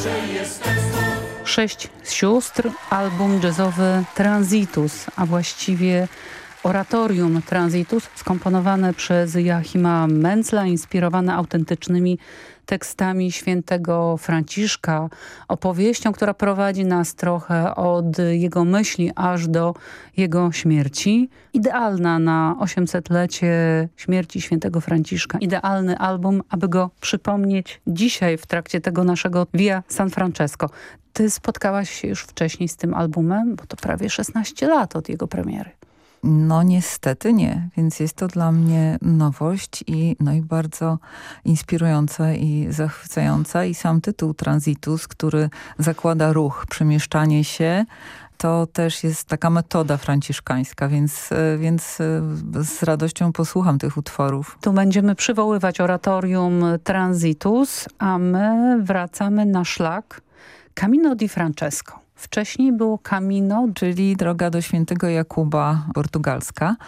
6 sióstr, album jazzowy Transitus, a właściwie oratorium Transitus skomponowane przez Joachima Mentzla, inspirowane autentycznymi tekstami świętego Franciszka, opowieścią, która prowadzi nas trochę od jego myśli aż do jego śmierci. Idealna na 800-lecie śmierci świętego Franciszka. Idealny album, aby go przypomnieć dzisiaj w trakcie tego naszego Via San Francesco. Ty spotkałaś się już wcześniej z tym albumem, bo to prawie 16 lat od jego premiery. No niestety nie, więc jest to dla mnie nowość i bardzo inspirująca i zachwycająca. I sam tytuł Transitus, który zakłada ruch, przemieszczanie się, to też jest taka metoda franciszkańska, więc z radością posłucham tych utworów. Tu będziemy przywoływać oratorium Transitus, a my wracamy na szlak Camino di Francesco. Wcześniej było Camino, czyli droga do świętego Jakuba portugalska,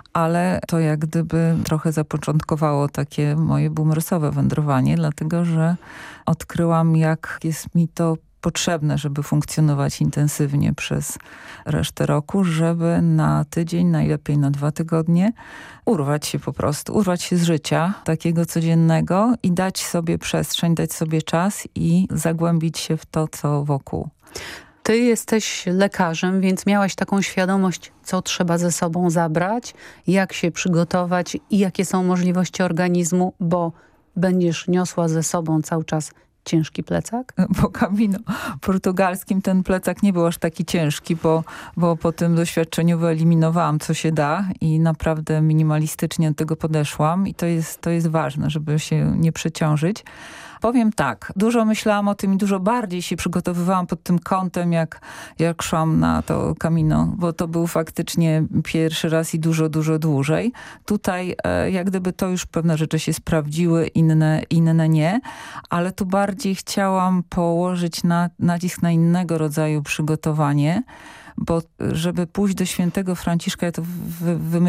ale to jak gdyby trochę zapoczątkowało takie moje boomersowe wędrowanie, dlatego że odkryłam, jak jest mi to potrzebne, żeby funkcjonować intensywnie przez resztę roku, żeby na tydzień, najlepiej na 2 tygodnie urwać się po prostu, urwać się z życia takiego codziennego i dać sobie przestrzeń, dać sobie czas i zagłębić się w to, co wokół. Ty jesteś lekarzem, więc miałaś taką świadomość, co trzeba ze sobą zabrać, jak się przygotować i jakie są możliwości organizmu, bo będziesz niosła ze sobą cały czas ciężki plecak? Po Camino portugalskim ten plecak nie był aż taki ciężki, bo po tym doświadczeniu wyeliminowałam, co się da i naprawdę minimalistycznie do tego podeszłam i to jest ważne, żeby się nie przeciążyć. Powiem tak, dużo myślałam o tym i dużo bardziej się przygotowywałam pod tym kątem, jak szłam na to Camino, bo to był faktycznie pierwszy raz i dużo dłużej. Tutaj jak gdyby to już pewne rzeczy się sprawdziły, inne nie, ale tu bardziej chciałam położyć nacisk na innego rodzaju przygotowanie, bo żeby pójść do świętego Franciszka, ja to